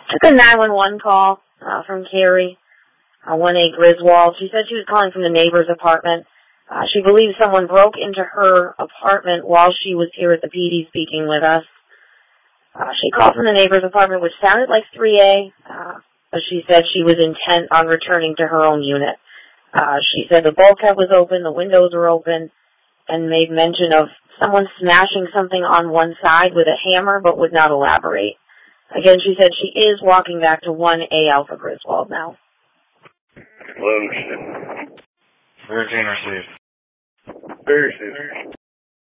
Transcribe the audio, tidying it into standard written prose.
Took a 911 call from Carrie, 1A Griswold. She said she was calling from the neighbor's apartment. She believes someone broke into her apartment while she was here at the PD speaking with us. She called from the neighbor's apartment, which sounded like 3A, but she said she was intent on returning to her own unit. She said the bulkhead was open, the windows were open, and made mention of someone smashing something on one side with a hammer, but would not elaborate. Again, she said she is walking back to 1A Alpha Griswold now. Hello, shit. Routine received. Very soon.